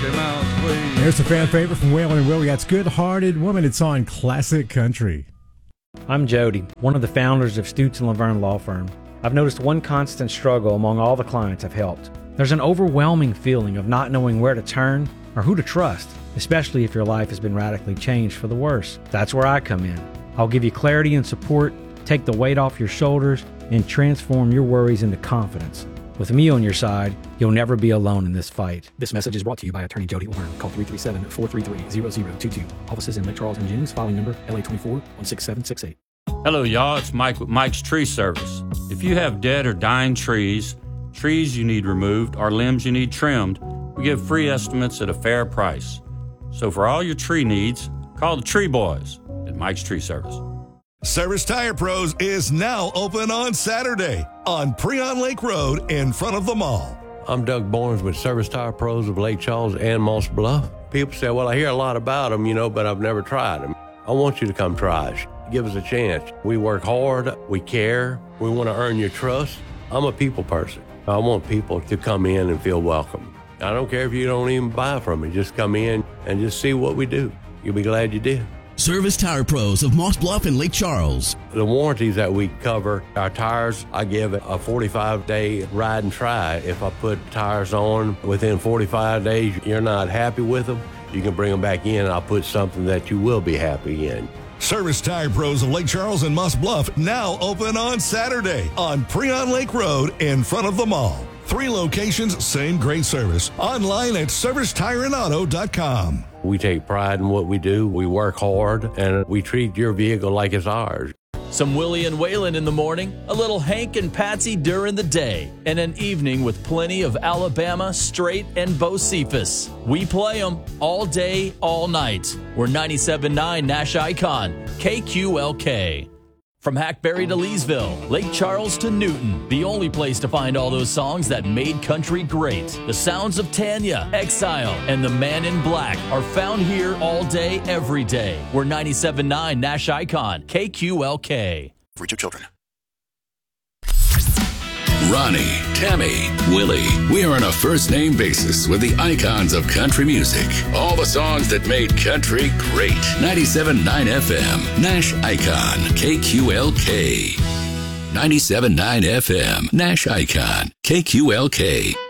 Mickey Mouse, please. There's a fan favorite from Waylon and Willie. That's Good Hearted Woman. It's on Classic Country. I'm Jody, one of the founders of Stutz & Laverne Law Firm. I've noticed one constant struggle among all the clients I've helped. There's an overwhelming feeling of not knowing where to turn or who to trust, especially if your life has been radically changed for the worse. That's where I come in. I'll give you clarity and support, take the weight off your shoulders, and transform your worries into confidence. With me on your side, you'll never be alone in this fight. This message is brought to you by Attorney Jody Warren. Call 337-433-0022. Offices in Lake Charles and Dunes. Filing number LA24-16768. Hello, y'all. It's Mike with Mike's Tree Service. If you have dead or dying trees you need removed, or limbs you need trimmed, we give free estimates at a fair price. So for all your tree needs, call the Tree Boys at Mike's Tree Service. Service Tire Pros is now open on Saturday on Preon Lake Road in front of the mall. I'm Doug Barnes with Service Tire Pros of Lake Charles and Moss Bluff. People say, well, I hear a lot about them, but I've never tried them. I want you to come try us. Give us a chance. We work hard. We care. We want to earn your trust. I'm a people person. I want people to come in and feel welcome. I don't care if you don't even buy from me. Just come in and just see what we do. You'll be glad you did. Service Tire Pros of Moss Bluff and Lake Charles. The warranties that we cover, our tires, I give a 45-day ride and try. If I put tires on within 45 days, you're not happy with them, you can bring them back in and I'll put something that you will be happy in. Service Tire Pros of Lake Charles and Moss Bluff now open on Saturday on Preon Lake Road in front of the mall. 3 locations, same great service. Online at servicetireandauto.com. We take pride in what we do. We work hard, and we treat your vehicle like it's ours. Some Willie and Waylon in the morning, a little Hank and Patsy during the day, and an evening with plenty of Alabama, Straight, and Bo Cephas. We play them all day, all night. We're 97.9 Nash Icon, KQLK. From Hackberry to Leesville, Lake Charles to Newton, the only place to find all those songs that made country great. The sounds of Tanya, Exile, and The Man in Black are found here all day, every day. We're 97.9 Nash Icon, KQLK. For your children. Ronnie, Tammy, Willie. We are on a first-name basis with the icons of country music. All the songs that made country great. 97.9 FM, Nash Icon, KQLK. 97.9 FM, Nash Icon, KQLK.